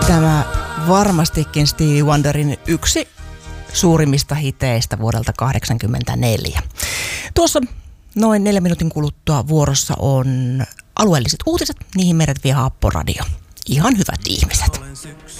Tämä varmastikin Stevie Wonderin yksi suurimmista hiteistä vuodelta 1984. Tuossa noin 4 minuutin kuluttua vuorossa on alueelliset uutiset, niihin meidät vie Happoradio. Ihan hyvät ihmiset.